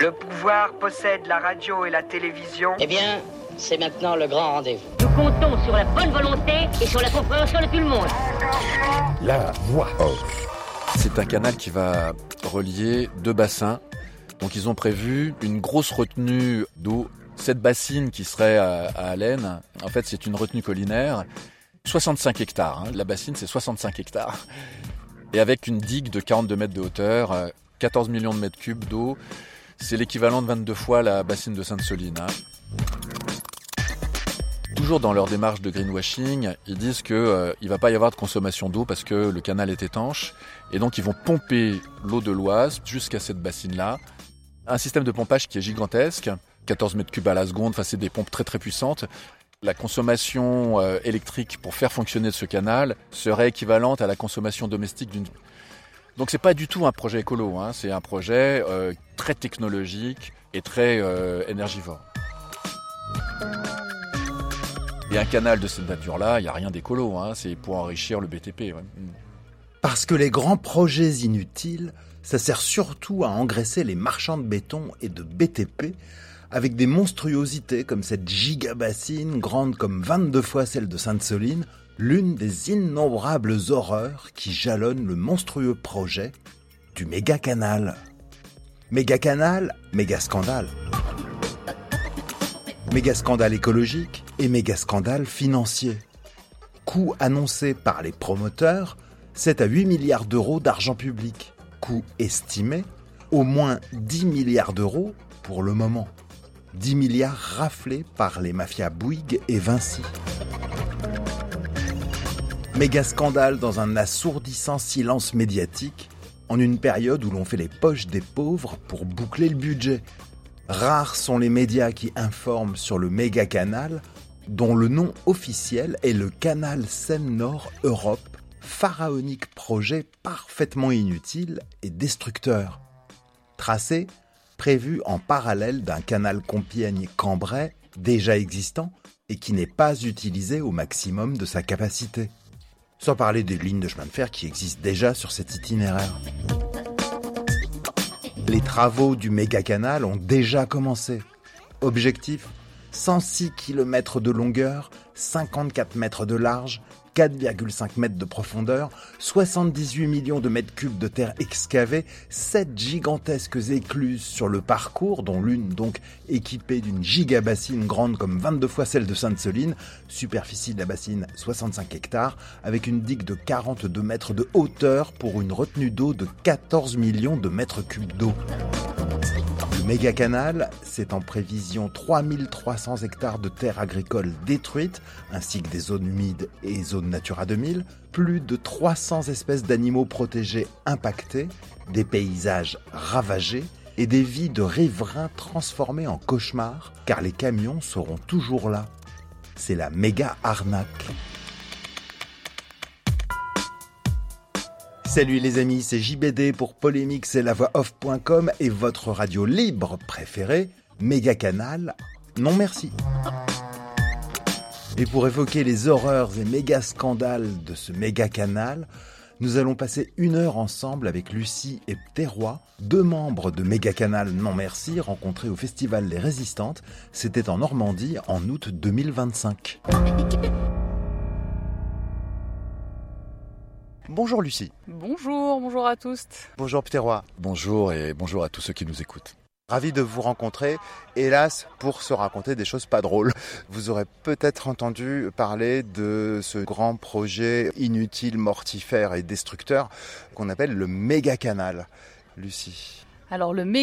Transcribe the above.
Le pouvoir possède la radio et la télévision. Eh bien, c'est maintenant le grand rendez-vous. Nous comptons sur la bonne volonté et sur la compréhension de tout le monde. La voix off. C'est un canal qui va relier deux bassins. Donc ils ont prévu une grosse retenue d'eau. Cette bassine qui serait à Allen, en fait c'est une retenue collinaire. 65 hectares, la bassine c'est 65 hectares. Et avec une digue de 42 mètres de hauteur, 14 millions de mètres cubes d'eau. C'est l'équivalent de 22 fois la bassine de Sainte-Soline. Toujours dans leur démarche de greenwashing, ils disent qu'il ne va pas y avoir de consommation d'eau parce que le canal est étanche. Et donc ils vont pomper l'eau de l'Oise jusqu'à cette bassine-là. Un système de pompage qui est gigantesque, 14 mètres cubes à la seconde, c'est des pompes très très puissantes. La consommation électrique pour faire fonctionner ce canal serait équivalente à la consommation domestique d'une... Donc c'est pas du tout un projet écolo, c'est un projet très technologique et très énergivore. Et un canal de cette nature-là, il n'y a rien d'écolo, c'est pour enrichir le BTP. Ouais. Parce que les grands projets inutiles, ça sert surtout à engraisser les marchands de béton et de BTP avec des monstruosités comme cette gigabassine grande comme 22 fois celle de Sainte-Soline, l'une des innombrables horreurs qui jalonnent le monstrueux projet du méga-canal. Méga-canal, méga-scandale. Méga-scandale écologique et méga-scandale financier. Coût annoncé par les promoteurs, 7 à 8 milliards d'euros d'argent public. Coût estimé, au moins 10 milliards d'euros pour le moment. 10 milliards raflés par les mafias Bouygues et Vinci. Méga scandale dans un assourdissant silence médiatique, en une période où l'on fait les poches des pauvres pour boucler le budget. Rares sont les médias qui informent sur le méga canal, dont le nom officiel est le Canal Seine-Nord Europe, pharaonique projet parfaitement inutile et destructeur. Tracé, prévu en parallèle d'un canal Compiègne-Cambrai déjà existant et qui n'est pas utilisé au maximum de sa capacité. Sans parler des lignes de chemin de fer qui existent déjà sur cet itinéraire. Les travaux du méga-canal ont déjà commencé. Objectif, 106 km de longueur, 54 mètres de large, 4,5 mètres de profondeur, 78 millions de mètres cubes de terre excavée, 7 gigantesques écluses sur le parcours, dont l'une donc équipée d'une gigabassine grande comme 22 fois celle de Sainte-Soline, superficie de la bassine 65 hectares, avec une digue de 42 mètres de hauteur pour une retenue d'eau de 14 millions de mètres cubes d'eau. Le méga-canal, c'est en prévision 3300 hectares de terres agricoles détruites, ainsi que des zones humides et zones Natura 2000, plus de 300 espèces d'animaux protégés impactées, des paysages ravagés et des vies de riverains transformées en cauchemars, car les camions seront toujours là. C'est la méga-arnaque. Salut les amis, c'est JBD pour Polémix et lavoixoff.com et votre radio libre préférée, Méga Canal, non merci. Et pour évoquer les horreurs et méga scandales de ce méga canal, nous allons passer 1 heure ensemble avec Lucie et Pteroy, 2 membres de Méga Canal non merci rencontrés au Festival Les Résistantes. C'était en Normandie en août 2025. Bonjour Lucie. Bonjour à tous. Bonjour Pteroy. Bonjour et bonjour à tous ceux qui nous écoutent. Ravi de vous rencontrer, hélas pour se raconter des choses pas drôles. Vous aurez peut-être entendu parler de ce grand projet inutile, mortifère et destructeur qu'on appelle le méga canal. Lucie. Alors le